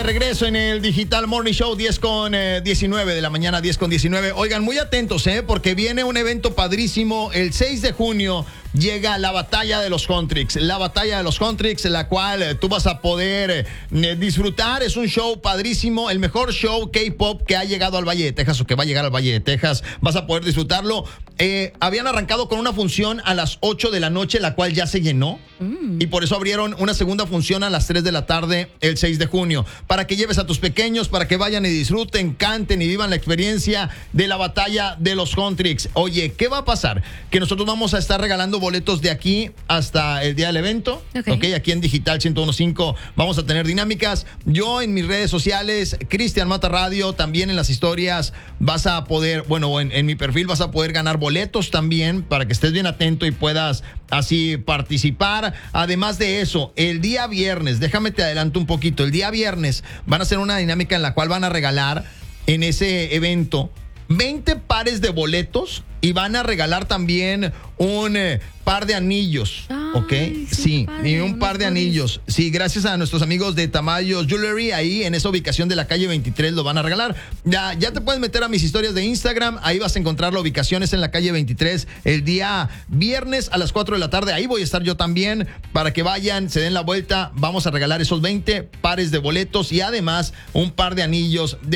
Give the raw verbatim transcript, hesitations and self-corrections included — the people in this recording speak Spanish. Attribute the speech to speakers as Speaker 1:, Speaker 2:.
Speaker 1: Regreso en el Digital Morning Show, diez con diecinueve de la mañana, diez con diecinueve. Oigan, muy atentos, ¿eh? Porque viene un evento padrísimo. El seis de junio llega la batalla de los Contrix. La batalla de los Contrix, la cual eh, tú vas a poder eh, disfrutar. Es un show padrísimo, el mejor show K-pop que ha llegado al Valle de Texas o que va a llegar al Valle de Texas. Vas a poder disfrutarlo. Eh, habían arrancado con una función a las ocho de la noche, la cual ya se llenó. Mm. Y por eso abrieron una segunda función a las tres de la tarde el seis de junio. Para que lleves a tus pequeños, para que vayan y disfruten, canten y vivan la experiencia de la batalla de los Contrix. Oye, ¿qué va a pasar? Que nosotros vamos a estar regalando boletos de aquí hasta el día del evento. Okay. Ok, aquí en Digital ciento uno punto cinco vamos a tener dinámicas. Yo en mis redes sociales, Cristian Mata Radio, también en las historias vas a poder, bueno, en, en mi perfil vas a poder ganar boletos también para que estés bien atento y puedas así participar. Además de eso, el día viernes, déjame te adelanto un poquito, el día viernes van a hacer una dinámica en la cual van a regalar en ese evento veinte pares de boletos y van a regalar también un eh, par de anillos. Ay, ¿ok? Sí, y un par de anillos. Sí, gracias a nuestros amigos de Tamayo Jewelry, ahí en esa ubicación de la calle veintitrés lo van a regalar. Ya, ya te puedes meter a mis historias de Instagram, ahí vas a encontrar la ubicación, es en la calle veintitrés, el día viernes a las cuatro de la tarde, ahí voy a estar yo también, para que vayan, se den la vuelta, vamos a regalar esos veinte pares de boletos y además un par de anillos de